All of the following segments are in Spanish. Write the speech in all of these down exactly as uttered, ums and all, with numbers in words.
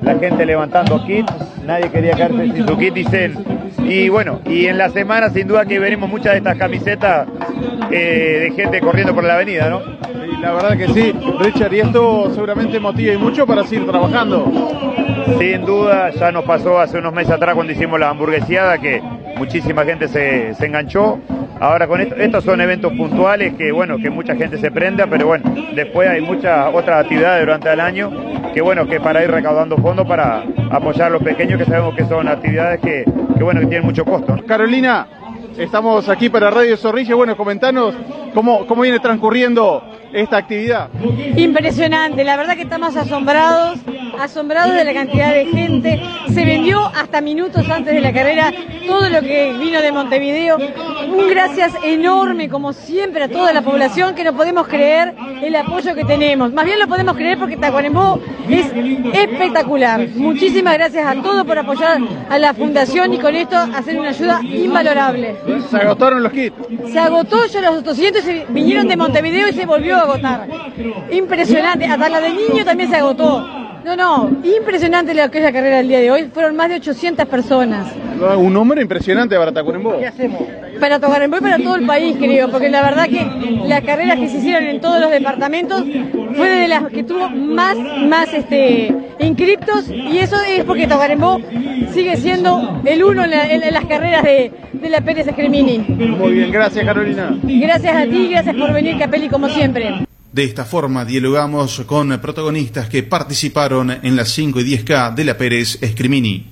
la gente levantando kits, nadie quería quedarse sin su kit, dicen. Y bueno, y en la semana sin duda que veremos muchas de estas camisetas eh, de gente corriendo por la avenida, ¿no? Sí, la verdad que sí, Richard, y esto seguramente motiva y mucho para seguir trabajando. Sin duda, ya nos pasó hace unos meses atrás cuando hicimos la hamburguesiada, que muchísima gente se, se enganchó. Ahora con esto, estos son eventos puntuales que bueno, que mucha gente se prenda, pero bueno, después hay muchas otras actividades durante el año, que bueno, que para ir recaudando fondos para apoyar a los pequeños, que sabemos que son actividades que, que bueno, que tienen mucho costo, ¿no? Carolina, estamos aquí para Radio Zorrilla, bueno, comentanos cómo, cómo viene transcurriendo esta actividad. Impresionante, la verdad que estamos asombrados, asombrados de la cantidad de gente. Se vendió hasta minutos antes de la carrera todo lo que vino de Montevideo. Un gracias enorme, como siempre, a toda la población, que no podemos creer el apoyo que tenemos. Más bien lo podemos creer porque Tacuarembó es espectacular. Muchísimas gracias a todos por apoyar a la fundación y con esto hacer una ayuda invalorable. ¿Se agotaron los kits? Se agotó, ya los doscientos vinieron de Montevideo y se volvió a agotar. Impresionante, hasta la de niño también se agotó. No, no, impresionante lo que es la carrera del día de hoy. Fueron más de ochocientas personas. Un número impresionante para Tacuarembó. ¿Qué hacemos? Para Tacuarembó y para todo el país, creo, porque la verdad que las carreras que se hicieron en todos los departamentos fue de las que tuvo más, más este, inscriptos, y eso es porque Tacuarembó sigue siendo el uno en, la, en, en las carreras de, de la Pérez Escrimini. Muy bien, gracias Carolina. Gracias a ti, gracias por venir, Capelli, como siempre. De esta forma dialogamos con protagonistas que participaron en las cinco y diez K de la Pérez Escrimini.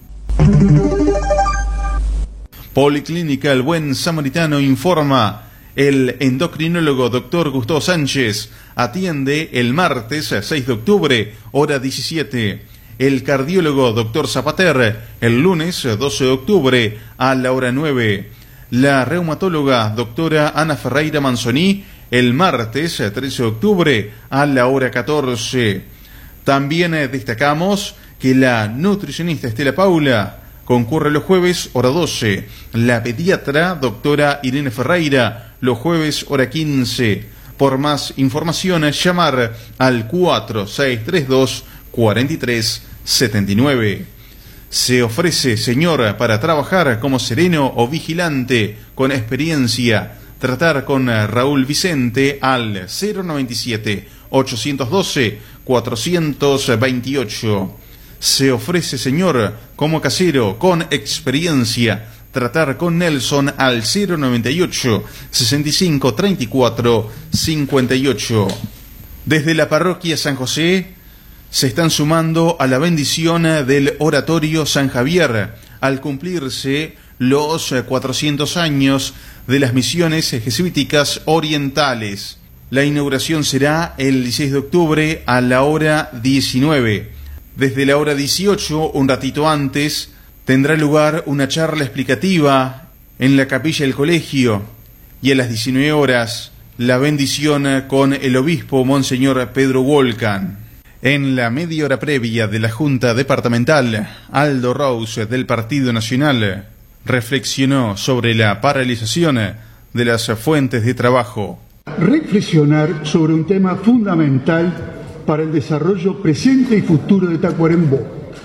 Policlínica El Buen Samaritano informa: el endocrinólogo doctor Gustavo Sánchez atiende el martes seis de octubre, hora diecisiete. El cardiólogo doctor Zapater el lunes doce de octubre a la hora nueve. La reumatóloga doctora Ana Ferreira Manzoni el martes trece de octubre a la hora catorce. También destacamos que la nutricionista Estela Paula concurre los jueves hora doce. La pediatra doctora Irene Ferreira los jueves hora quince. Por más información, llamar al cuatro seis tres dos cuatro tres siete nueve. Se ofrece, señor, para trabajar como sereno o vigilante con experiencia. Tratar con Raúl Vicente al cero noventa y siete, ochocientos doce, cuatrocientos veintiocho. Se ofrece, señor, como casero con experiencia. Tratar con Nelson al cero noventa y ocho, sesenta y cinco, treinta y cuatro, cincuenta y ocho. Desde la parroquia San José se están sumando a la bendición del oratorio San Javier al cumplirse los cuatrocientos años de las misiones jesuíticas orientales. La inauguración será el dieciséis de octubre a la hora diecinueve. Desde la hora dieciocho, un ratito antes, tendrá lugar una charla explicativa en la capilla del colegio, y a las diecinueve horas la bendición con el obispo Monseñor Pedro Volcan. En la media hora previa de la Junta Departamental, Aldo Rose del Partido Nacional reflexionó sobre la paralización de las fuentes de trabajo. Reflexionar sobre un tema fundamental para el desarrollo presente y futuro de Tacuarembó: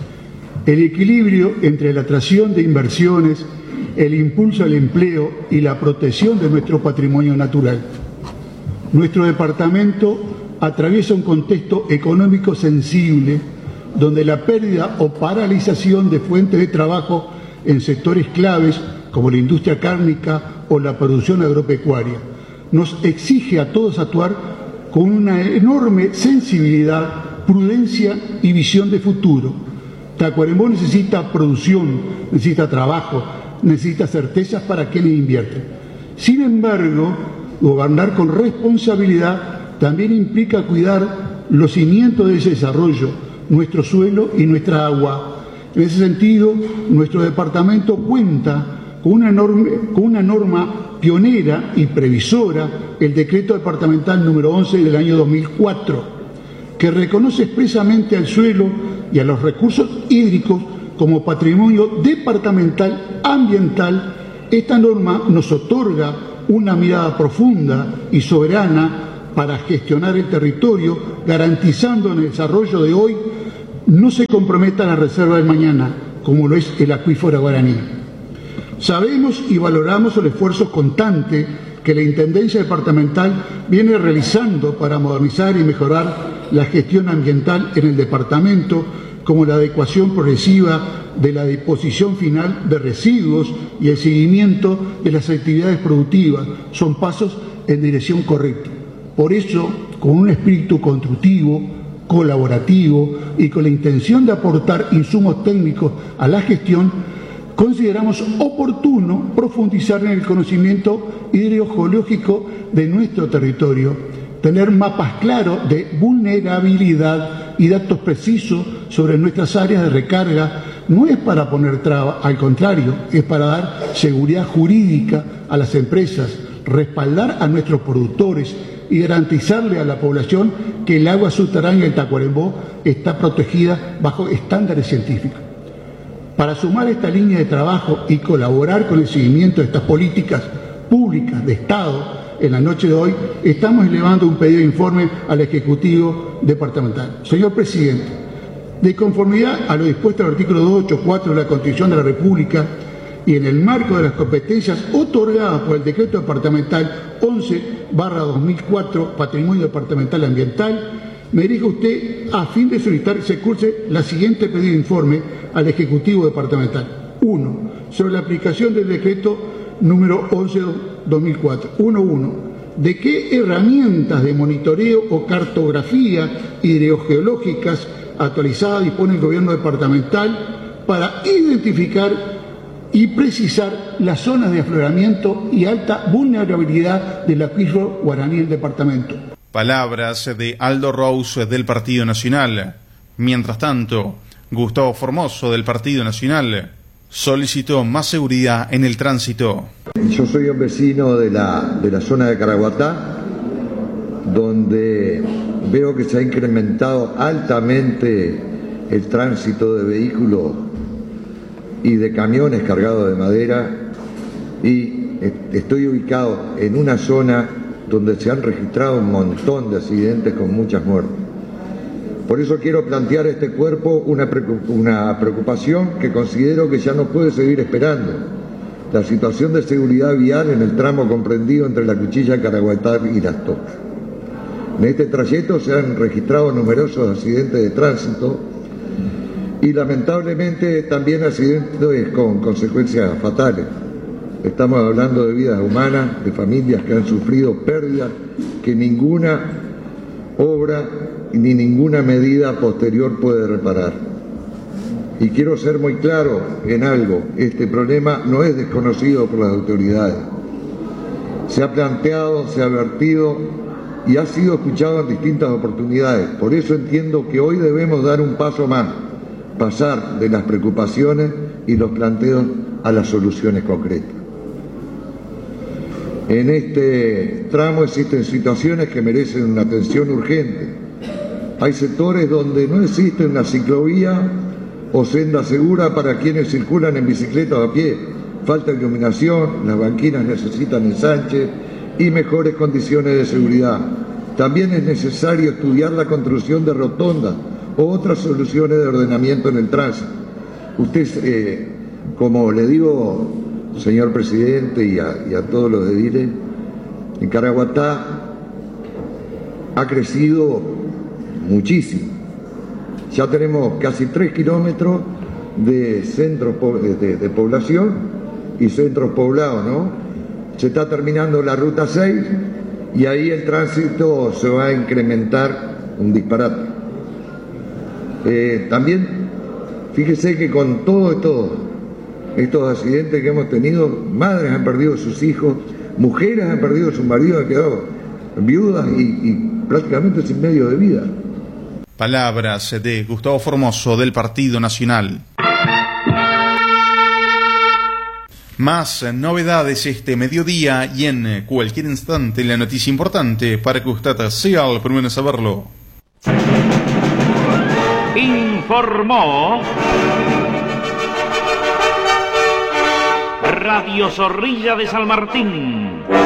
el equilibrio entre la atracción de inversiones, el impulso al empleo y la protección de nuestro patrimonio natural. Nuestro departamento atraviesa un contexto económico sensible, donde la pérdida o paralización de fuentes de trabajo en sectores claves como la industria cárnica o la producción agropecuaria nos exige a todos actuar con una enorme sensibilidad, prudencia y visión de futuro. Tacuarembó necesita producción, necesita trabajo, necesita certezas para quienes invierten. Sin embargo, gobernar con responsabilidad también implica cuidar los cimientos de ese desarrollo, nuestro suelo y nuestra agua. En ese sentido, nuestro departamento cuenta con una, enorme, con una norma pionera y previsora, el Decreto Departamental número once del año dos mil cuatro, que reconoce expresamente al suelo y a los recursos hídricos como patrimonio departamental ambiental. Esta norma nos otorga una mirada profunda y soberana para gestionar el territorio, garantizando en el desarrollo de hoy no se comprometa la reserva del mañana, como lo es el acuífero guaraní. Sabemos y valoramos el esfuerzo constante que la Intendencia Departamental viene realizando para modernizar y mejorar la gestión ambiental en el departamento, como la adecuación progresiva de la disposición final de residuos y el seguimiento de las actividades productivas. Son pasos en dirección correcta. Por eso, con un espíritu constructivo, colaborativo y con la intención de aportar insumos técnicos a la gestión, consideramos oportuno profundizar en el conocimiento hidrogeológico de nuestro territorio, tener mapas claros de vulnerabilidad y datos precisos sobre nuestras áreas de recarga. No es para poner trabas, al contrario, es para dar seguridad jurídica a las empresas, respaldar a nuestros productores y garantizarle a la población que el agua subterránea del Tacuarembó está protegida bajo estándares científicos. Para sumar esta línea de trabajo y colaborar con el seguimiento de estas políticas públicas de Estado, en la noche de hoy estamos elevando un pedido de informe al Ejecutivo Departamental. Señor Presidente, de conformidad a lo dispuesto en el artículo doscientos ochenta y cuatro de la Constitución de la República y en el marco de las competencias otorgadas por el Decreto Departamental once barra dos mil cuatro, Patrimonio Departamental Ambiental, me dirijo a usted a fin de solicitar que se curse la siguiente pedido de informe al Ejecutivo Departamental. uno. Sobre la aplicación del decreto número once barra dos mil cuatro. uno punto uno. ¿De qué herramientas de monitoreo o cartografía hidrogeológicas actualizadas dispone el Gobierno Departamental para identificar y precisar las zonas de afloramiento y alta vulnerabilidad del acuífero guaraní del departamento? Palabras de Aldo Rose del Partido Nacional. Mientras tanto, Gustavo Formoso del Partido Nacional solicitó más seguridad en el tránsito. Yo soy un vecino de la, de la zona de Caraguatá, donde veo que se ha incrementado altamente el tránsito de vehículos y de camiones cargados de madera, y estoy ubicado en una zona donde se han registrado un montón de accidentes con muchas muertes. Por eso quiero plantear a este cuerpo una preocupación que considero que ya no puede seguir esperando: la situación de seguridad vial en el tramo comprendido entre la Cuchilla, Caraguatá y Las Tocas. En este trayecto se han registrado numerosos accidentes de tránsito y lamentablemente también accidentes con consecuencias fatales. Estamos hablando de vidas humanas, de familias que han sufrido pérdidas que ninguna obra ni ninguna medida posterior puede reparar. Y quiero ser muy claro en algo: este problema no es desconocido por las autoridades. Se ha planteado, se ha advertido y ha sido escuchado en distintas oportunidades. Por eso entiendo que hoy debemos dar un paso más, pasar de las preocupaciones y los planteos a las soluciones concretas. En este tramo existen situaciones que merecen una atención urgente. Hay sectores donde no existe una ciclovía o senda segura para quienes circulan en bicicleta o a pie. Falta iluminación, las banquinas necesitan ensanche y mejores condiciones de seguridad. También es necesario estudiar la construcción de rotondas o otras soluciones de ordenamiento en el tránsito. Usted, eh, como le digo, señor presidente, y a, y a todos los ediles, en Caraguatá ha crecido muchísimo. Ya tenemos casi tres kilómetros de centros de, de población y centros poblados, ¿no? Se está terminando la ruta seis y ahí el tránsito se va a incrementar un disparate. Eh, también, fíjese que con todo esto, estos accidentes que hemos tenido, madres han perdido sus hijos, mujeres han perdido sus maridos, han quedado viudas y, y prácticamente sin medio de vida. Palabras de Gustavo Formoso del Partido Nacional. Más novedades este mediodía y en cualquier instante la noticia importante para que usted sea el primero en saberlo. Informó Radio Zorrilla de San Martín.